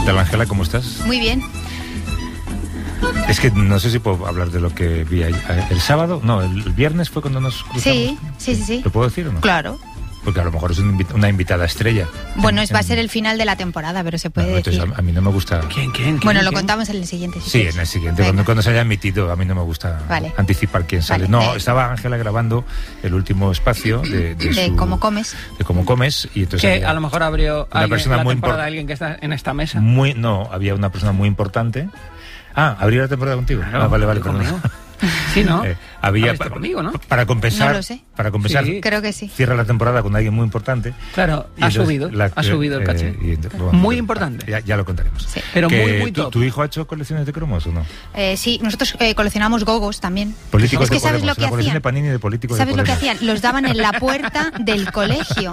tal, Ángela? ¿Cómo estás? Muy bien. Es que no sé si puedo hablar de lo que vi el sábado. No, el viernes fue cuando nos cruzamos. Sí. ¿Lo puedo decir o no? Claro. Porque a lo mejor es una invitada estrella. Bueno, va a ser el final de la temporada, pero se puede decir. Entonces a mí no me gusta... ¿Quién? Bueno, lo contamos en el siguiente. Sí, en el siguiente, cuando se haya emitido. A mí no me gusta anticipar quién sale. Vale. No, estaba Ángela grabando el último espacio de Cómo comes. De Cómo comes. Y entonces que a lo mejor abrió una persona muy temporada alguien que está en esta mesa. No, había una persona muy importante. ¿Abrió la temporada contigo? Claro, Vale, perdón. Sí, ¿no? Había conmigo, ¿no? Para compensar, No lo sé. sí. Creo que sí. Cierra la temporada con alguien muy importante. Claro, ha subido el caché. Muy importante. Ya lo contaremos. Sí. Pero muy top. ¿Tu hijo ha hecho colecciones de cromos o no? Sí, nosotros coleccionamos gogos también. Políticos es que de ¿sabes Podemos, lo que la colección hacían? de Panini de políticos ¿Sabes de lo que Podemos. hacían? Los daban en la puerta del colegio.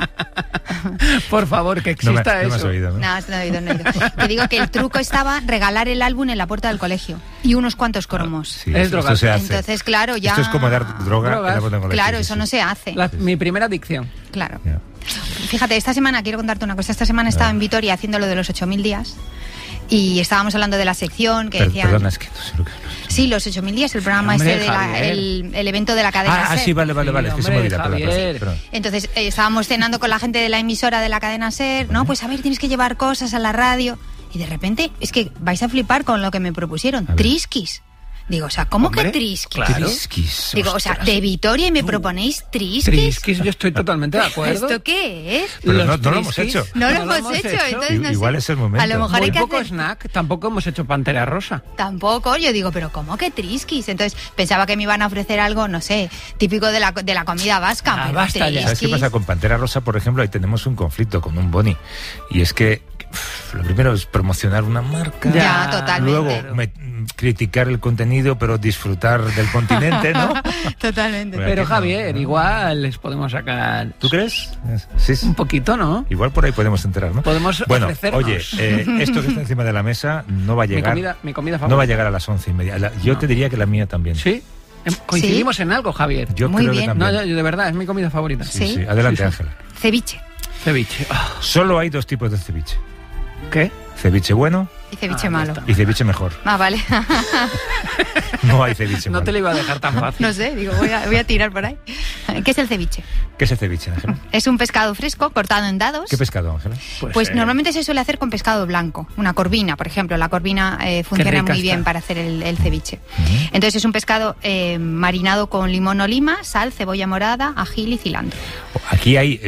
Por favor, que exista no me has eso. oído, ¿no? No he oído. Te digo que el truco estaba regalar el álbum en la puerta del colegio. Y unos cuantos cromos. Sí, Es esto drogar. se hace. Entonces, claro, ya... Esto es como dar droga en la puerta del colegio. Claro, sí, eso sí. no se hace. Mi primera adicción. Claro. Ya. Fíjate, esta semana quiero contarte una cosa. Esta semana estaba en Vitoria haciendo lo de los 8.000 días y estábamos hablando de la sección que decían... Perdona, es que no sé lo que... Sí, los 8.000 días, el programa el evento de la cadena SER. Sí, vale, es que se me olvida. Perdón. Entonces, estábamos cenando con la gente de la emisora de la cadena SER, ¿no? Pues a ver, tienes que llevar cosas a la radio. Y de repente, es que vais a flipar con lo que me propusieron. Trisquis. Digo, o sea, ¿cómo que trisquis? Claro. Trisquis, digo, o sea, de Vitoria y me proponéis trisquis. Trisquis, yo estoy totalmente de acuerdo. ¿Esto qué es? Pero no lo hemos hecho. No lo hemos hecho, entonces no sé. Igual es el momento. A lo mejor Muy hay que poco hacer... snack, tampoco hemos hecho Pantera Rosa. Tampoco, yo digo, pero ¿cómo que trisquis? Entonces pensaba que me iban a ofrecer algo, no sé, típico de la comida vasca. Pero basta ya. ¿Sabes qué pasa? Con Pantera Rosa, por ejemplo, ahí tenemos un conflicto con un boni. Y es que lo primero es promocionar una marca. Ya, totalmente. Luego criticar el contenido, pero disfrutar del continente, ¿no? Totalmente. Bueno, Pero aquí Javier, no. igual les podemos sacar... ¿Tú crees? Sí. Un poquito, ¿no? Igual por ahí podemos enterar, ¿no? Podemos Bueno, ofrecernos. oye, esto que está encima de la mesa no va a llegar... Mi comida favorita. No va a llegar a las 11:30. Yo te diría que la mía también. ¿Sí? Coincidimos en algo, Javier. Yo Muy creo bien. que también. No, yo de verdad, es mi comida favorita. Sí. Adelante, Sí. Ángela. Ceviche. Ceviche. Solo hay dos tipos de ceviche. ¿Qué? Ceviche bueno Y ceviche Ah, malo. ya y ceviche mejor. Ah, vale. No hay ceviche No malo. te lo iba a dejar tan fácil. No sé, digo, voy a tirar por ahí. ¿Qué es el ceviche? ¿Qué es el ceviche, Ángela? Es un pescado fresco cortado en dados. ¿Qué pescado, Ángela? Pues normalmente se suele hacer con pescado blanco, una corvina, por ejemplo. La corvina funciona rica muy bien está. para hacer el ceviche. Entonces es un pescado marinado con limón o lima, sal, cebolla morada, ají y cilantro. Aquí hay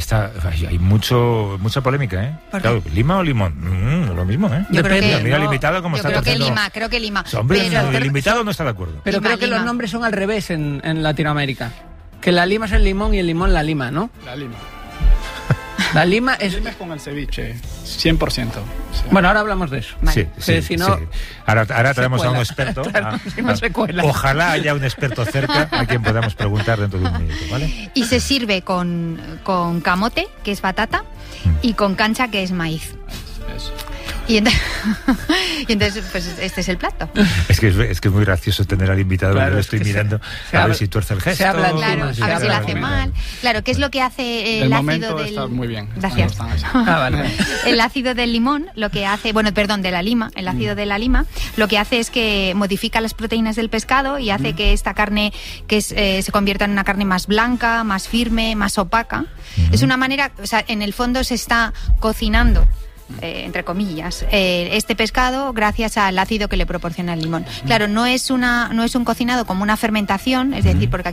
mucha polémica, ¿eh? ¿Por qué? Claro, ¿lima o limón? No es lo mismo, ¿eh? Yo creo que- Mira el invitado como Yo está creo que torciendo. creo que lima. Hombre, Pero- el invitado no está de acuerdo. Pero Lima, creo que lima. los nombres son al revés en Latinoamérica. Que la lima es el limón y el limón la lima, ¿no? La lima. La lima es... La lima es con el ceviche, 100%. O sea, Bueno, ahora hablamos de eso. Vale. Sí, si no- sí. Ahora traemos a un cuela. experto. Si no se cuela. Ojalá haya un experto cerca a quien podamos preguntar dentro de un minuto, ¿vale? Y se sirve con camote, que es batata, y con cancha, que es maíz. eso. Y entonces, pues este es el plato. Es que es muy gracioso tener al invitado, Claro, yo lo es estoy que mirando se a ver habla- si tuerce el gesto. se habla encima, Claro, sí, a ver si lo claro, hace claro. mal. Claro, ¿qué es lo que hace el El ácido momento del... está muy bien. Gracias. Están así. Ah, vale. El ácido del limón, lo que hace, de la lima, el ácido de la lima, lo que hace es que modifica las proteínas del pescado y hace que esta carne se convierta en una carne más blanca, más firme, más opaca. Es una manera, o sea, en el fondo se está cocinando, entre comillas, este pescado gracias al ácido que le proporciona el limón. Claro, no es un cocinado como una fermentación, es decir, porque